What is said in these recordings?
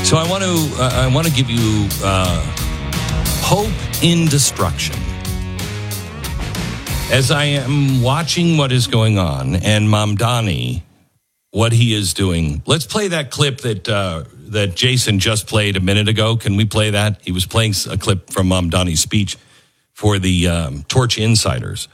So I want to give you hope in destruction. As I am watching what is going on and Mamdani, what he is doing. Let's play that clip that Jason just played a minute ago. Can we play that? He was playing a clip from Mamdani's speech for the Torch Insiders.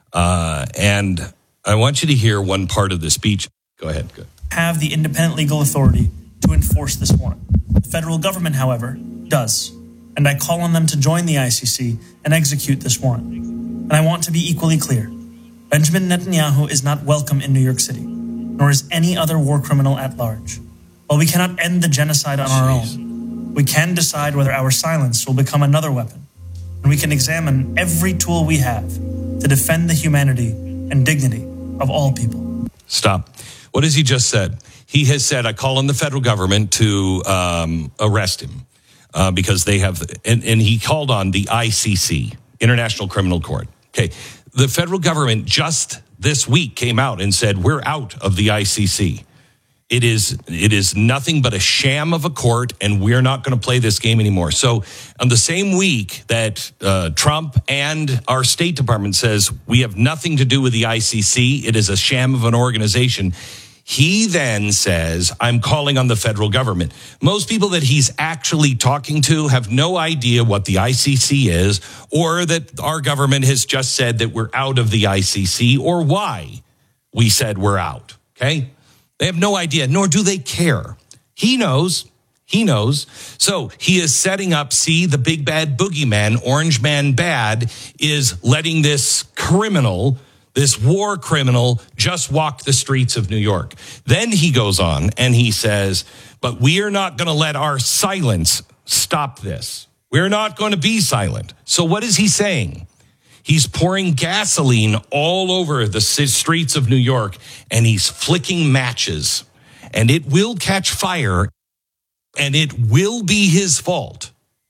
And I want you to hear one part of the speech. Go ahead. Go. Have the independent legal authority to enforce this warrant. The federal government, however, does. And I call on them to join the ICC and execute this warrant. And I want to be equally clear. Benjamin Netanyahu is not welcome in New York City, nor is any other war criminal at large. While we cannot end the genocide on our own, we can decide whether our silence will become another weapon. And we can examine every tool we have to defend the humanity and dignity of all people. Stop. What has he just said? He has said, I call on the federal government to arrest him because they have, and he called on the ICC, International Criminal Court. Okay. The federal government just this week came out and said, we're out of the ICC. It is nothing but a sham of a court, and we're not going to play this game anymore. So on the same week that Trump and our State Department says we have nothing to do with the ICC, it is a sham of an organization, he then says, I'm calling on the federal government. Most people that he's actually talking to have no idea what the ICC is, or that our government has just said that we're out of the ICC, or why we said we're out, okay? They have no idea, nor do they care. He knows. He knows. So he is setting up, see, the big bad boogeyman, Orange Man Bad, is letting this criminal, this war criminal, just walk the streets of New York. Then he goes on and he says, but we are not going to let our silence stop this. We're not going to be silent. So what is he saying? He's pouring gasoline all over the streets of New York, and he's flicking matches, and it will catch fire, and it will be his fault.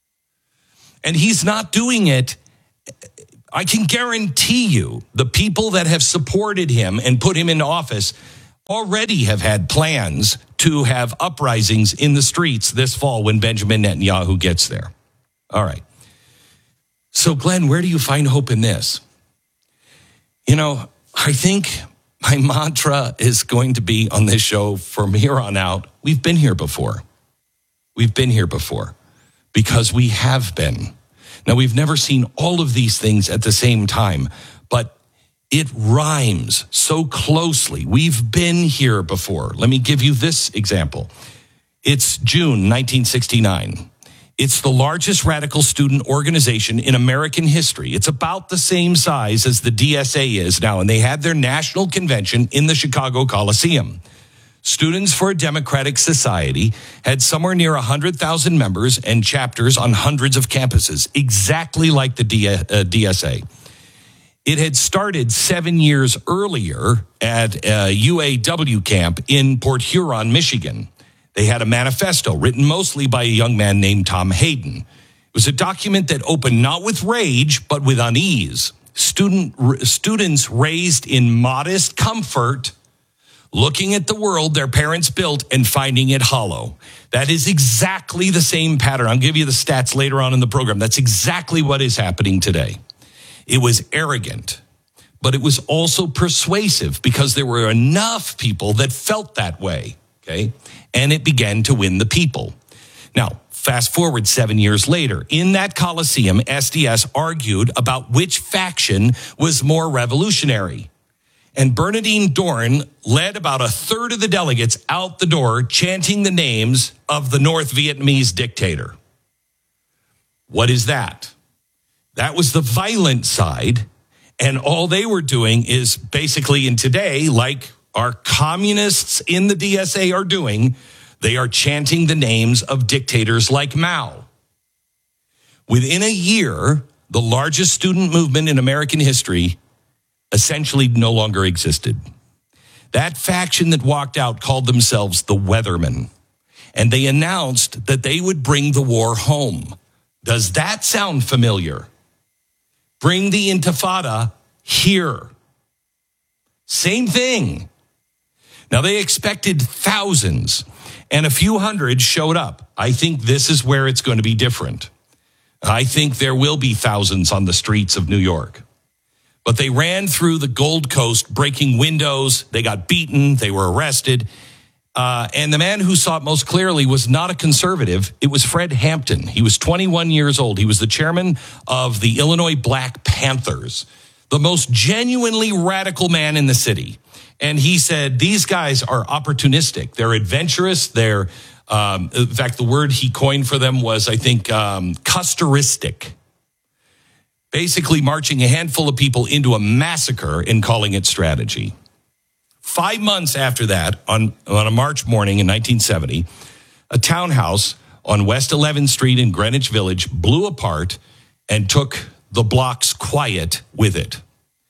And he's not doing it. I can guarantee you the people that have supported him and put him in office already have had plans to have uprisings in the streets this fall when Benjamin Netanyahu gets there. All right. So, Glenn, where do you find hope in this? You know, I think my mantra is going to be on this show from here on out. We've been here before. We've been here before because we have been. Now, we've never seen all of these things at the same time, but it rhymes so closely. We've been here before. Let me give you this example. It's June 1969. It's the largest radical student organization in American history. It's about the same size as the DSA is now, and they had their national convention in the Chicago Coliseum. Students for a Democratic Society had somewhere near 100,000 members and chapters on hundreds of campuses, exactly like the DSA. It had started 7 years earlier at UAW camp in Port Huron, Michigan. They had a manifesto written mostly by a young man named Tom Hayden. It was a document that opened not with rage, but with unease. Students raised in modest comfort, looking at the world their parents built and finding it hollow. That is exactly the same pattern. I'll give you the stats later on in the program. That's exactly what is happening today. It was arrogant, but it was also persuasive because there were enough people that felt that way, okay? And it began to win the people. Now, fast forward 7 years later. In that Coliseum, SDS argued about which faction was more revolutionary. And Bernardine Dohrn led about a third of the delegates out the door chanting the names of the North Vietnamese dictator. What is that? That was the violent side. And all they were doing is basically in today, like our communists in the DSA are doing, they are chanting the names of dictators like Mao. Within a year, the largest student movement in American history essentially no longer existed. That faction that walked out called themselves the Weathermen, and they announced that they would bring the war home. Does that sound familiar? Bring the Intifada here. Same thing. Now, they expected thousands, and a few hundred showed up. I think this is where it's going to be different. I think there will be thousands on the streets of New York. But they ran through the Gold Coast, breaking windows. They got beaten. They were arrested. And the man who saw it most clearly was not a conservative. It was Fred Hampton. He was 21 years old. He was the chairman of the Illinois Black Panthers, the most genuinely radical man in the city. And he said, these guys are opportunistic. They're adventurous. They're, in fact, the word he coined for them was, I think, custeristic. Basically marching a handful of people into a massacre and calling it strategy. 5 months after that, on a March morning in 1970, a townhouse on West 11th Street in Greenwich Village blew apart and took the block's quiet with it.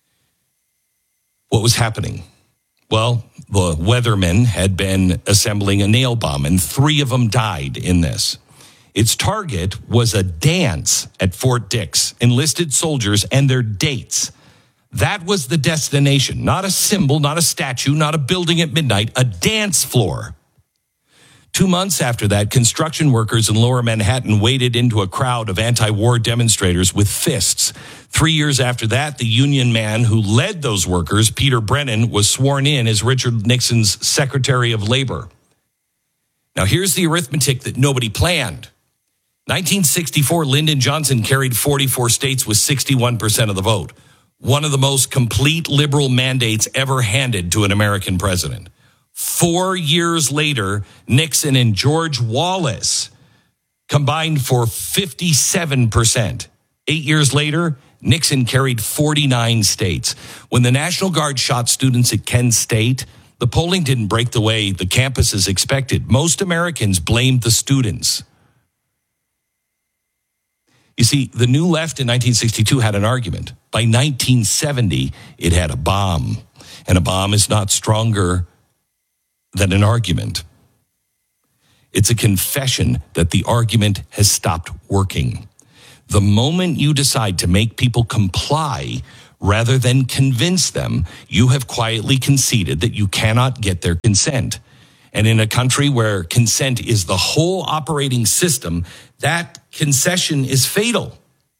What was happening? Well, the weathermen had been assembling a nail bomb, and 3 of them died in this. Its target was a dance at Fort Dix, enlisted soldiers and their dates. That was the destination, not a symbol, not a statue, not a building at midnight, a dance floor. 2 months after that, construction workers in Lower Manhattan waded into a crowd of anti-war demonstrators with fists. 3 years after that, the Union man who led those workers, Peter Brennan, was sworn in as Richard Nixon's Secretary of Labor. Now, here's the arithmetic that nobody planned. 1964, Lyndon Johnson carried 44 states with 61% of the vote. One of the most complete liberal mandates ever handed to an American president. 4 years later, Nixon and George Wallace combined for 57%. 8 years later, Nixon carried 49 states. When the National Guard shot students at Kent State, the polling didn't break the way the campuses expected. Most Americans blamed the students. You see, the New Left in 1962 had an argument. By 1970, it had a bomb. And a bomb is not stronger than an argument. It's a confession that the argument has stopped working. The moment you decide to make people comply rather than convince them, you have quietly conceded that you cannot get their consent. And in a country where consent is the whole operating system, that concession is fatal.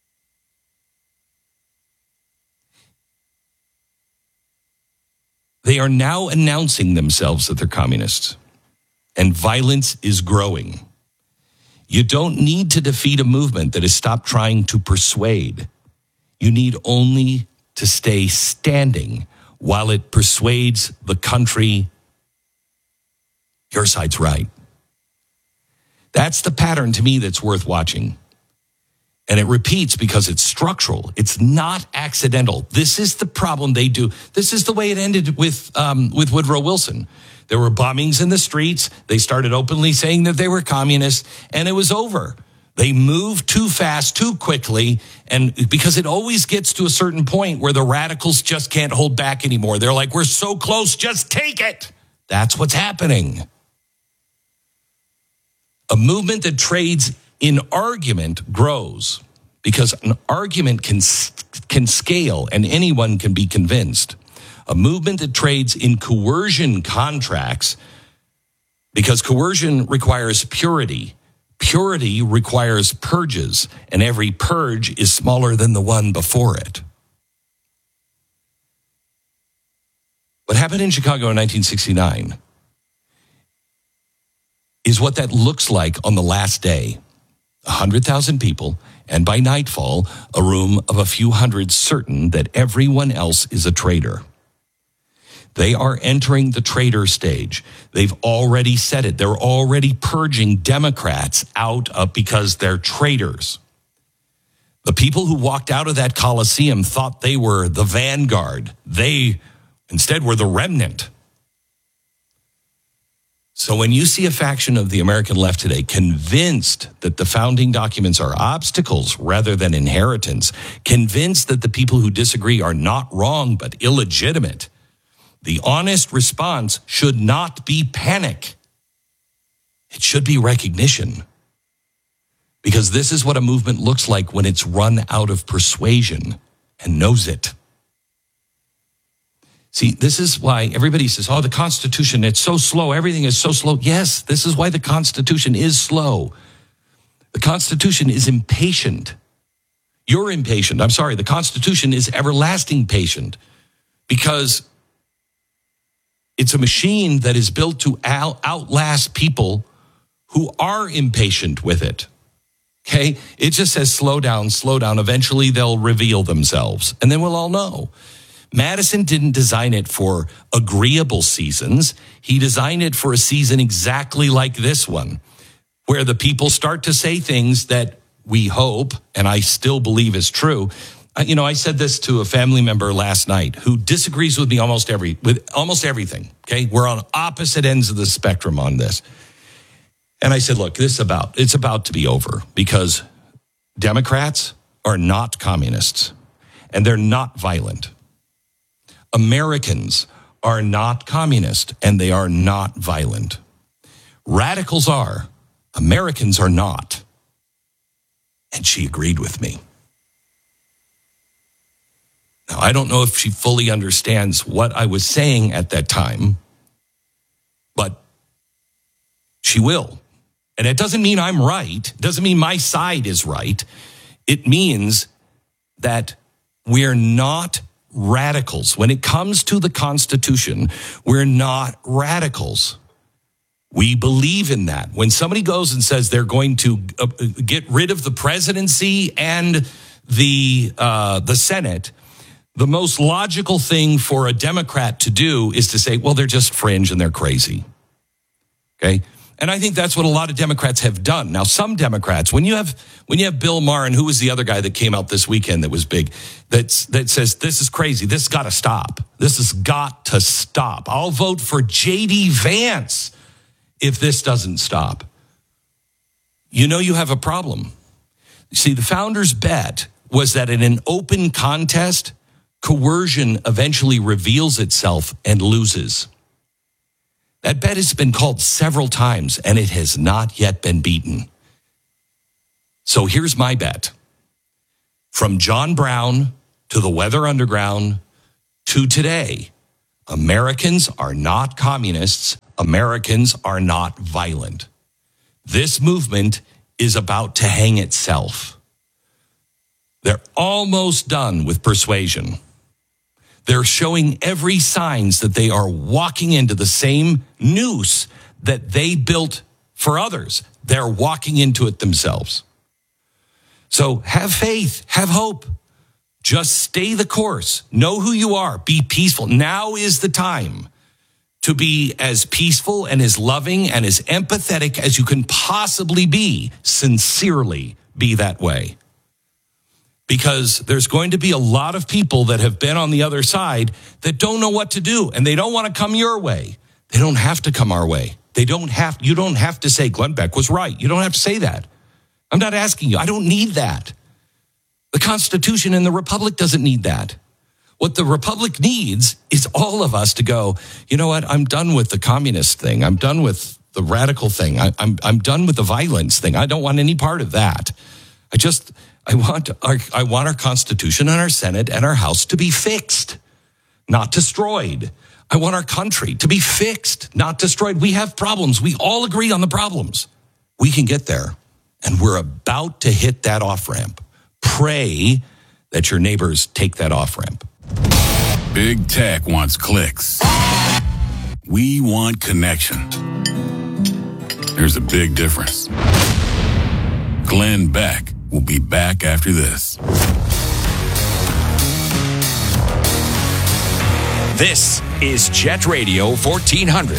They are now announcing themselves that they're communists, and violence is growing. You don't need to defeat a movement that has stopped trying to persuade. You need only to stay standing while it persuades the country your side's right. That's the pattern to me that's worth watching. And it repeats because it's structural. It's not accidental. This is the problem they do. This is the way it ended with Woodrow Wilson. There were bombings in the streets. They started openly saying that they were communists, and it was over. They moved too fast, too quickly, and because it always gets to a certain point where the radicals just can't hold back anymore. They're like, we're so close, just take it. That's what's happening. A movement that trades in argument grows because an argument can scale and anyone can be convinced. A movement that trades in coercion contracts because coercion requires purity. Purity requires purges, and every purge is smaller than the one before it. What happened in Chicago in 1969 is what that looks like on the last day. 100,000 people, and by nightfall, a room of a few hundred certain that everyone else is a traitor. They are entering the traitor stage. They've already said it. They're already purging Democrats out of because they're traitors. The people who walked out of that Coliseum thought they were the vanguard. They instead were the remnant. So when you see a faction of the American left today convinced that the founding documents are obstacles rather than inheritance, convinced that the people who disagree are not wrong but illegitimate, the honest response should not be panic. It should be recognition. Because this is what a movement looks like when it's run out of persuasion and knows it. See, this is why everybody says, oh, the Constitution, it's so slow. Everything is so slow. Yes, this is why the Constitution is slow. The Constitution is impatient. You're impatient. I'm sorry. The Constitution is everlasting patient because it's a machine that is built to outlast people who are impatient with it. Okay? It just says, slow down, slow down. Eventually they'll reveal themselves. And then we'll all know. Madison didn't design it for agreeable seasons. He designed it for a season exactly like this one, where the people start to say things that we hope, and I still believe is true. I said this to a family member last night who disagrees with me with almost everything. Okay, we're on opposite ends of the spectrum on this. And I said, look, it's about to be over because Democrats are not communists and they're not violent. Americans are not communist and they are not violent. Radicals are. Americans are not. And she agreed with me. Now, I don't know if she fully understands what I was saying at that time, but she will. And it doesn't mean I'm right. It doesn't mean my side is right. It means that we're not radicals. When it comes to the Constitution, we're not radicals. We believe in that. When somebody goes and says they're going to get rid of the presidency and the Senate, the most logical thing for a Democrat to do is to say, well, they're just fringe and they're crazy. Okay? And I think that's what a lot of Democrats have done. Now, some Democrats, when you have Bill Maher, and who was the other guy that came out this weekend that was big, that says, this is crazy. This has got to stop. This has got to stop. I'll vote for J.D. Vance if this doesn't stop. You have a problem. See, the founders' bet was that in an open contest, coercion eventually reveals itself and loses. That bet has been called several times, and it has not yet been beaten. So here's my bet. From John Brown to the Weather Underground to today, Americans are not communists. Americans are not violent. This movement is about to hang itself. They're almost done with persuasion. They're showing every signs that they are walking into the same noose that they built for others. They're walking into it themselves. So have faith, have hope. Just stay the course. Know who you are. Be peaceful. Now is the time to be as peaceful and as loving and as empathetic as you can possibly be. Sincerely be that way. Because there's going to be a lot of people that have been on the other side that don't know what to do, and they don't want to come your way. They don't have to come our way. You don't have to say Glenn Beck was right. You don't have to say that. I'm not asking you. I don't need that. The Constitution and the Republic doesn't need that. What the Republic needs is all of us to go, you know what? I'm done with the communist thing. I'm done with the radical thing. I'm done with the violence thing. I don't want any part of that. I want our Constitution and our Senate and our House to be fixed, not destroyed. I want our country to be fixed, not destroyed. We have problems. We all agree on the problems. We can get there, and we're about to hit that off-ramp. Pray that your neighbors take that off-ramp. Big Tech wants clicks. We want connection. There's a big difference. Glenn Beck will be back after this. This is Jet Radio 1400.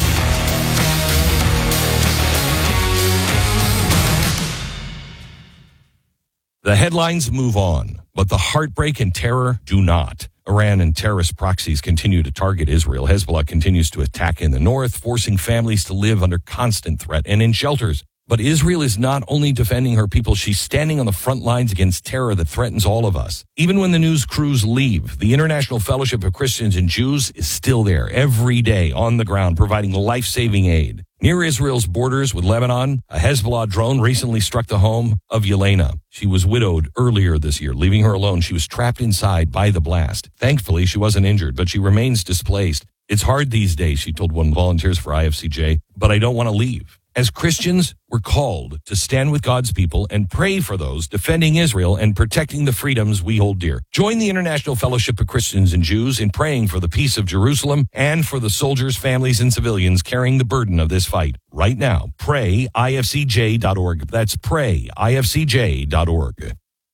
The headlines move on, but the heartbreak and terror do not. Iran and terrorist proxies continue to target Israel. Hezbollah continues to attack in the north, forcing families to live under constant threat and in shelters. But Israel is not only defending her people, she's standing on the front lines against terror that threatens all of us. Even when the news crews leave, the International Fellowship of Christians and Jews is still there every day on the ground, providing life-saving aid. Near Israel's borders with Lebanon, a Hezbollah drone recently struck the home of Yelena. She was widowed earlier this year. Leaving her alone, she was trapped inside by the blast. Thankfully, she wasn't injured, but she remains displaced. It's hard these days, she told one Volunteers for IFCJ, but I don't want to leave. As Christians, we're called to stand with God's people and pray for those defending Israel and protecting the freedoms we hold dear. Join the International Fellowship of Christians and Jews in praying for the peace of Jerusalem and for the soldiers, families, and civilians carrying the burden of this fight. Right now, pray ifcj.org. That's prayifcj.org.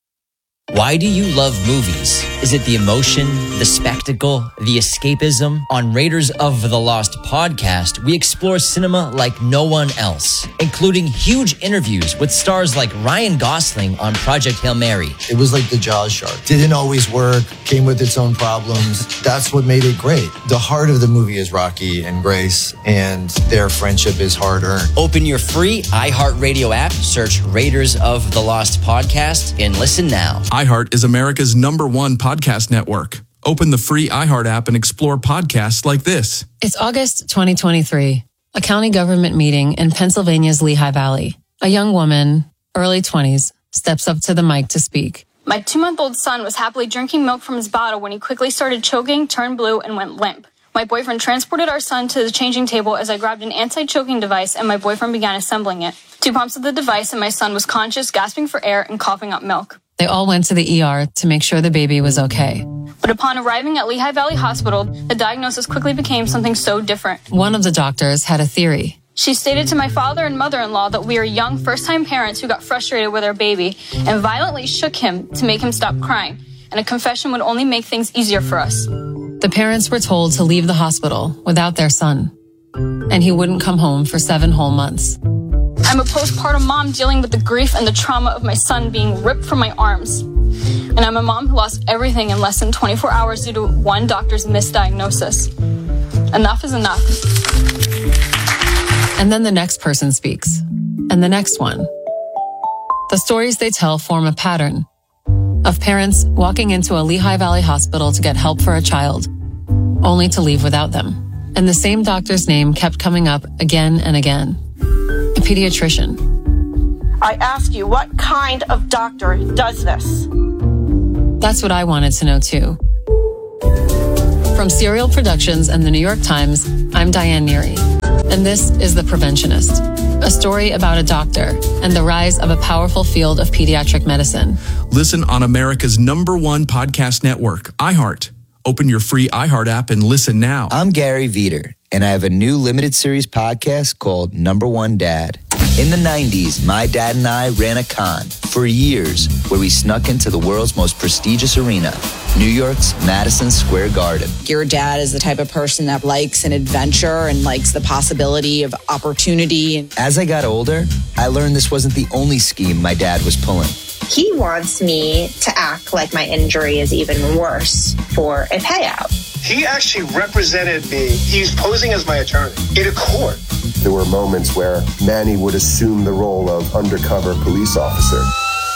Why do you love movies? Is it the emotion, the spectacle, the escapism? On Raiders of the Lost podcast, we explore cinema like no one else, including huge interviews with stars like Ryan Gosling on Project Hail Mary. It was like the Jaws shark. Didn't always work, came with its own problems. That's what made it great. The heart of the movie is Rocky and Grace, and their friendship is hard-earned. Open your free iHeartRadio app, search Raiders of the Lost podcast, and listen now. iHeart is America's #1 podcast network. Open the free iHeart app and explore podcasts like this. It's August 2023, a county government meeting in Pennsylvania's Lehigh Valley. A young woman, early 20s, steps up to the mic to speak. My 2-month-old son was happily drinking milk from his bottle when he quickly started choking, turned blue, and went limp. My boyfriend transported our son to the changing table as I grabbed an anti-choking device and my boyfriend began assembling it. 2 pumps of the device and my son was conscious, gasping for air, and coughing up milk. They all went to the ER to make sure the baby was okay. But upon arriving at Lehigh Valley Hospital, the diagnosis quickly became something so different. One of the doctors had a theory. She stated to my father and mother-in-law that we are young first-time parents who got frustrated with our baby and violently shook him to make him stop crying, and a confession would only make things easier for us. The parents were told to leave the hospital without their son, and he wouldn't come home for 7 whole months. I'm a postpartum mom dealing with the grief and the trauma of my son being ripped from my arms. And I'm a mom who lost everything in less than 24 hours due to one doctor's misdiagnosis. Enough is enough. And then the next person speaks, and the next one. The stories they tell form a pattern of parents walking into a Lehigh Valley hospital to get help for a child, only to leave without them. And the same doctor's name kept coming up again and again. A pediatrician. I ask you, what kind of doctor does this? That's what I wanted to know too. From Serial Productions and the New York Times, I'm Diane Neary, and this is The Preventionist, a story about a doctor and the rise of a powerful field of pediatric medicine. Listen on America's #1 podcast network, iHeart. Open your free iHeart app and listen now. I'm Gary Veter, and I have a new limited series podcast called #1 Dad. In the 90s, my dad and I ran a con for years where we snuck into the world's most prestigious arena, New York's Madison Square Garden. Your dad is the type of person that likes an adventure and likes the possibility of opportunity. As I got older, I learned this wasn't the only scheme my dad was pulling. He wants me to act like my injury is even worse for a payout. He actually represented me. He's posing as my attorney in a court. There were moments where Manny would assume the role of undercover police officer.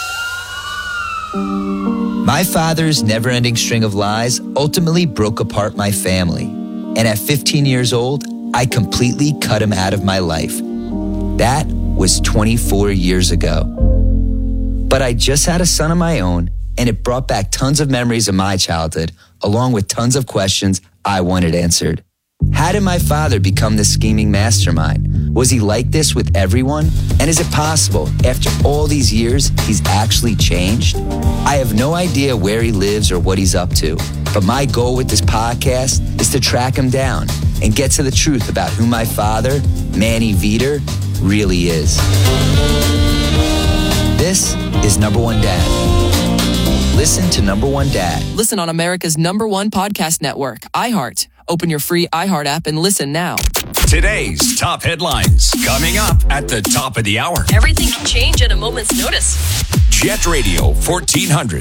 My father's never-ending string of lies ultimately broke apart my family. And at 15 years old, I completely cut him out of my life. That was 24 years ago. But I just had a son of my own, and it brought back tons of memories of my childhood, along with tons of questions I wanted answered. How did my father become this scheming mastermind? Was he like this with everyone? And is it possible, after all these years, he's actually changed? I have no idea where he lives or what he's up to, but my goal with this podcast is to track him down and get to the truth about who my father, Manny Veter, really is. This is #1 Dad. Listen to #1 Dad. Listen on America's #1 podcast network, iHeart. Open your free iHeart app and listen now. Today's top headlines coming up at the top of the hour. Everything can change at a moment's notice. Jet Radio 1400.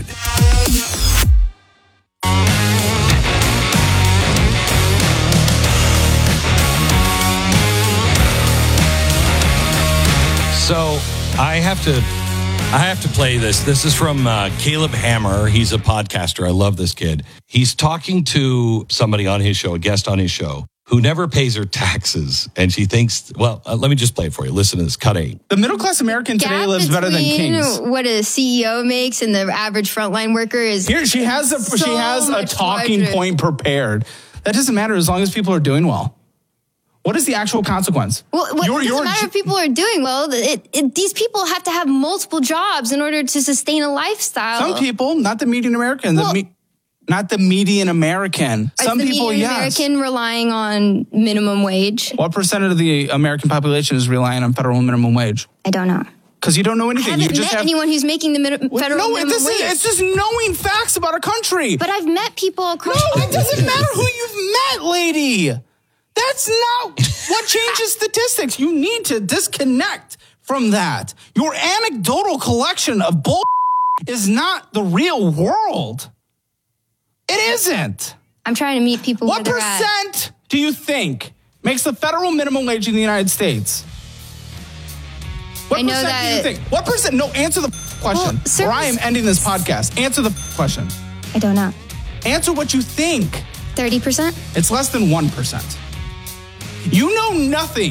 So I have to play this. This is from Caleb Hammer. He's a podcaster. I love this kid. He's talking to somebody on his show, a guest on his show, who never pays her taxes. And she thinks, well, let me just play it for you. Listen to this. Cut 8. The middle-class American today lives better than kings. What a CEO makes and the average frontline worker is. Here, she has a talking point prepared. That doesn't matter as long as people are doing well. What is the actual consequence? Well, it doesn't matter if people are doing well. These people have to have multiple jobs in order to sustain a lifestyle. Some people, not the median American. Not the median American. Some people, yes. American relying on minimum wage. What percentage of the American population is relying on federal minimum wage? I don't know. Because you don't know anything. I haven't met anyone who's making the federal minimum wage. It's just knowing facts about a country. But I've met people across. No, it doesn't matter who you've met, lady. That's not what changes statistics. You need to disconnect from that. Your anecdotal collection of bull is not the real world. It isn't. I'm trying to meet people where they're at. What percent do you think makes the federal minimum wage in the United States? What percent do you think? What percent? No, answer the question. Or I am ending this podcast. Answer the question. I don't know. Answer what you think. 30%? It's less than 1%. You know nothing.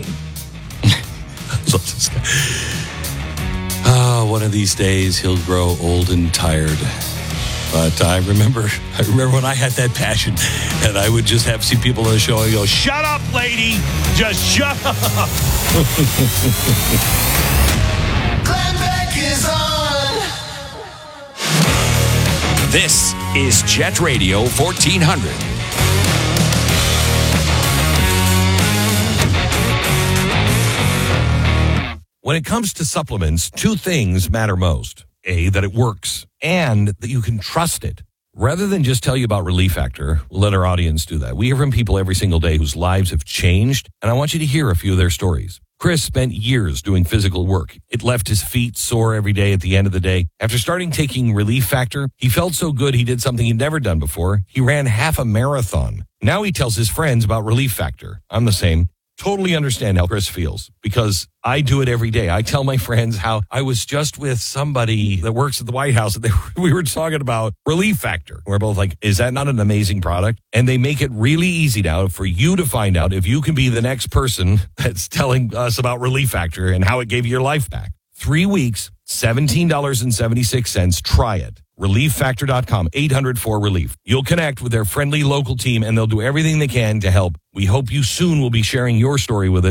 One of these days he'll grow old and tired. But I remember when I had that passion, and I would just see people on the show and go, "Shut up, lady! Just shut up!" Glenn Beck is on. This is Jet Radio 1400. When it comes to supplements, 2 things matter most. A, that it works, and that you can trust it. Rather than just tell you about Relief Factor, we'll let our audience do that. We hear from people every single day whose lives have changed, and I want you to hear a few of their stories. Chris spent years doing physical work. It left his feet sore every day at the end of the day. After starting taking Relief Factor, he felt so good he did something he'd never done before. He ran half a marathon. Now he tells his friends about Relief Factor. I'm the same. Totally understand how Chris feels because I do it every day. I tell my friends how I was just with somebody that works at the White House and we were talking about Relief Factor. We're both like, is that not an amazing product? And they make it really easy now for you to find out if you can be the next person that's telling us about Relief Factor and how it gave you your life back. 3 weeks, $17.76. Try it. ReliefFactor.com, 800-4RELIEF. You'll connect with their friendly local team and they'll do everything they can to help. We hope you soon will be sharing your story with us.